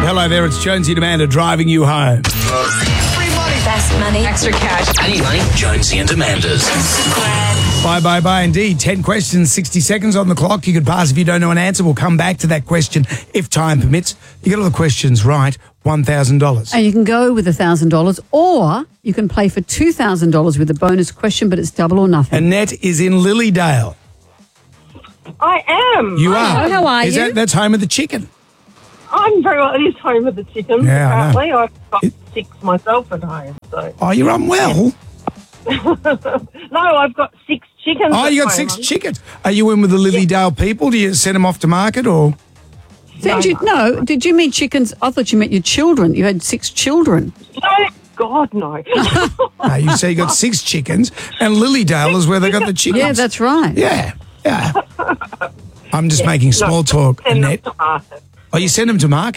Hello there, it's Jonesy and Amanda driving you home. Free money. Best money. Extra cash. Any money? Jonesy and Amanda's. Bye, indeed. 10 questions, 60 seconds on the clock. You could pass if you don't know an answer. We'll come back to that question if time permits. You get all the questions right, $1,000. And you can go with $1,000 or you can play for $2,000 with a bonus question, but it's double or nothing. Annette is in Lilydale. I am. You are. Hello, how are you? That's home of the chicken. I'm very well. It is home of the chickens, Yeah, I know. apparently. I've got 6 myself at home. So. Oh, you're unwell? No, I've got 6 chickens. Oh, you got 6 chickens. Are you in with the Lilydale people? Do you send them off to market or? Did you mean chickens? I thought you meant your children. You had 6 children. No, God, no. No, you say you got 6 chickens, and Lilydale is where they got the chickens. Yeah, that's right. Yeah. I'm just making small talk, Send them Annette. to market. Oh, you send them to market?